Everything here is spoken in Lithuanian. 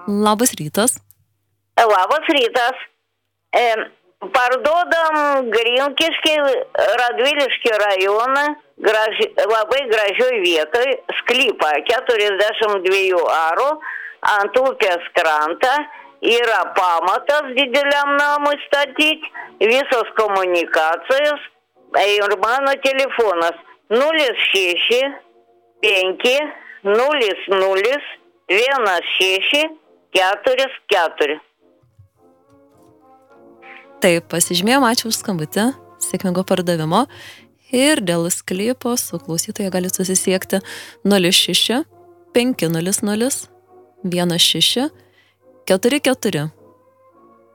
Labas rytas. Labas rytas. Parduodam Grinkiškį, Radviliškį rajoną, labai gražioj vietoj, sklypą 42 arų ant upės krantą, yra pamatas dideliam namui statyti, visos komunikacijos ir mano telefonas 06 5 00 16 44. Taip, pasižymėjom, ačiū už skambutį, sėkmingo pardavimo ir dėl sklypo su klausytoja gali susisiekti 06 500 16 44.